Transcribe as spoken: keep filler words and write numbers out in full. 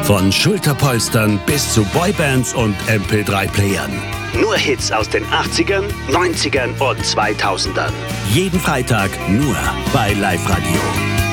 Von Schulterpolstern bis zu Boybands und M P drei Playern. Nur Hits aus den achtzigern, neunzigern und zweitausendern. Jeden Freitag nur bei Live Radio.